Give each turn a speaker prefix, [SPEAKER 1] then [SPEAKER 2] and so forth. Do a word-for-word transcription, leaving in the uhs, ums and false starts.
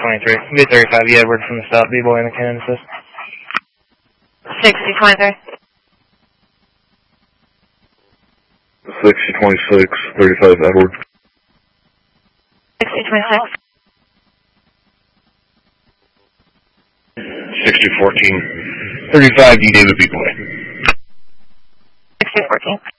[SPEAKER 1] twenty-three. B thirty-five, yeah, word from the stop. B-boy in the cannon assist.
[SPEAKER 2] sixty twenty-three.
[SPEAKER 3] sixty twenty-six, thirty-five Edward.
[SPEAKER 2] sixty twenty-six.
[SPEAKER 3] sixty fourteen, thirty-five D David B-boy.
[SPEAKER 2] sixty fourteen.